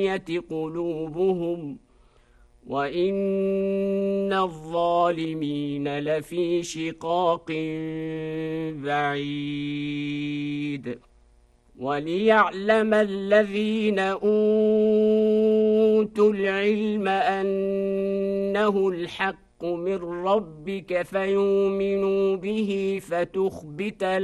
قلوبهم وإن الظالمين لفي شقاق بعيد وليعلم الذين أوتوا العلم أنه الحق من ربك فيؤمنوا به فتخبت